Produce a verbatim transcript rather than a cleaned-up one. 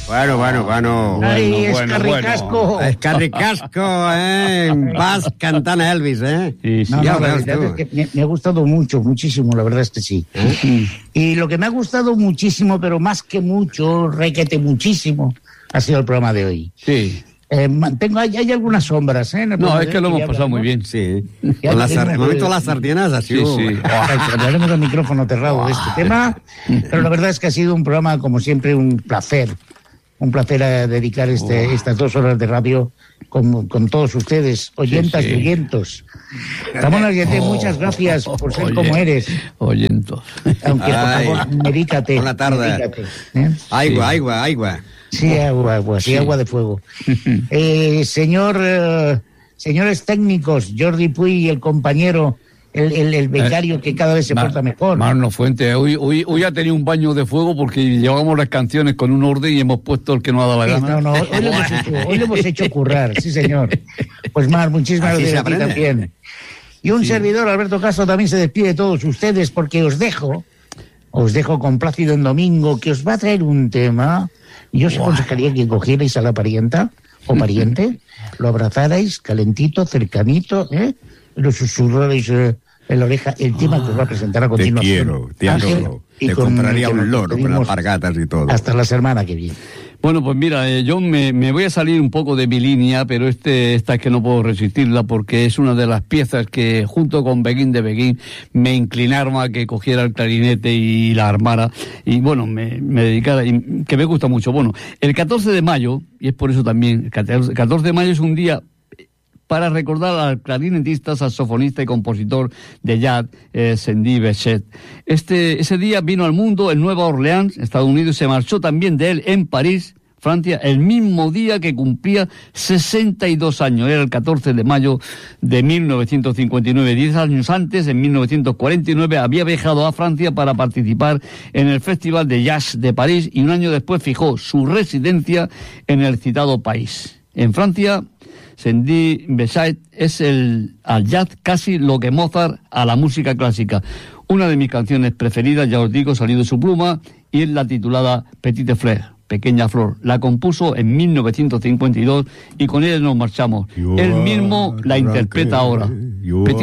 Bueno, bueno, bueno. Ai, bueno, Escarricasco. bueno. Escarricasco, eh? Vas cantant a Elvis, eh? Sí, sí. No, Ya no, la ves verdad tú. es que me, me ha gustado mucho, muchísimo, la verdad es que sí. Y lo que me ha gustado muchísimo, pero más que mucho, requete muchísimo, ha sido el programa de hoy. Sí. Eh, mantengo, hay, hay algunas sombras, ¿eh? en el No, programa es de que hoy lo hemos ya pasado muy hablaremos. bien. Sí. Ya Con la tenemos sar- el que- momento de las sardinas ha Sí, sido... sí. Exacto, hablaremos del micrófono cerrado de este tema, pero la verdad es que ha sido un programa, como siempre, un placer. Un placer a dedicar este, estas dos horas de radio con, con todos ustedes, oyentas Sí, sí. y oyentos. Ramón Arguete, muchas gracias por ser Oye, como eres. Oyentos. Aunque, por Ay, favor, medícate. buena tarde. medícate, ¿eh? Aigua, Sí. aigua, aigua. Sí, agua, agua, sí, Sí. agua de fuego. Eh, señor, eh, señores técnicos, Jordi Puy y el compañero, el, el, el becario que cada vez se Ma- porta mejor. Marno Fuente, hoy, hoy, hoy ha tenido un baño de fuego porque llevamos las canciones con un orden y hemos puesto el que nos ha dado la Sí, gana. no, no, hoy lo, hemos hecho, hoy lo hemos hecho currar, sí señor. Pues Mar, muchísimas Así se gracias a ti aprende. también. Y un servidor, Alberto Castro, también se despide de todos ustedes porque os dejo, os dejo con Plácido en Domingo, que os va a traer un tema. Yo os aconsejaría que cogierais a la parienta o pariente, lo abrazarais calentito, cercanito, ¿eh? Lo susurrarais eh, en la oreja, el tema que os va a presentar a Te continuación. quiero, te Ángel, adoro. y Te con- compraría que nos un loro con despedimos alpargatas y todo. Hasta la semana que viene. Bueno, pues mira, eh, yo me, me voy a salir un poco de mi línea, pero este esta es que no puedo resistirla porque es una de las piezas que, junto con Beguín de Beguín, me inclinaron a que cogiera el clarinete y la armara. Y bueno, me, me dedicara, y que me gusta mucho. Bueno, el catorce de mayo, y es por eso también, el catorce, catorce de mayo es un día para recordar al clarinetista, saxofonista y compositor de jazz, eh, Sandy Bechet. Este, ese día vino al mundo en Nueva Orleans, Estados Unidos, y se marchó también de él en París, Francia, el mismo día que cumplía sesenta y dos años. Era el catorce de mayo de mil novecientos cincuenta y nueve. Diez años antes, en mil novecientos cuarenta y nueve, había viajado a Francia para participar en el Festival de Jazz de París y un año después fijó su residencia en el citado país. En Francia, Sandy Bechet es el, al jazz casi lo que Mozart a la música clásica. Una de mis canciones preferidas, ya os digo, salió de su pluma, y es la titulada Petite Fleur, Pequeña Flor. La compuso en mil novecientos cincuenta y dos y con ella nos marchamos. Él mismo la interpreta ahora.